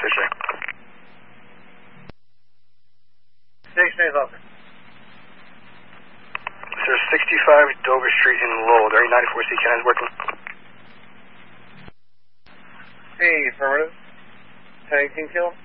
6A. 6A is officer. Sir, 65 Dover Street in Lowell. Area 94C, Canada's working. Hey, affirmative. 1018 kill.